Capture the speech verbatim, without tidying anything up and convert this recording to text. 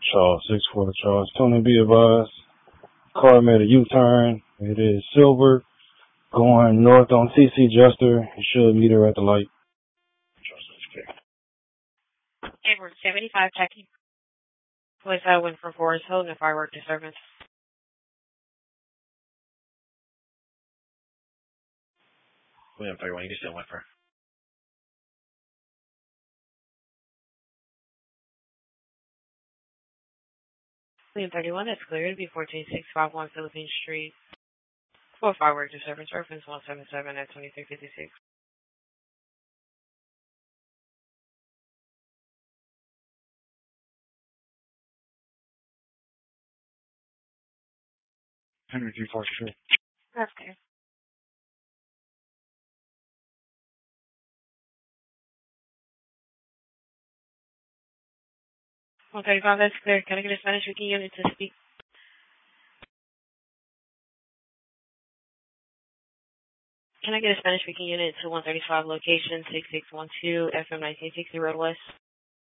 Charles, six four Charles. Tony, be advised. Car made a U-turn. It is silver, going north on T C Jester. You should meet her at the light. Edward seventy-five checking. Police Highway for Forest Hill and firework disturbance. William thirty-one, you can still went for. William thirty-one, that's cleared. B fourteen six five one Philippine Street. For firework disturbance, reference one seven seven at twenty-three fifty-six. Henry three forty-three. That's clear. one thirty-five, that's clear. Can I get a Spanish speaking unit to speak? Can I get a Spanish speaking unit to one thirty-five location six six one two F M nineteen sixty Road West?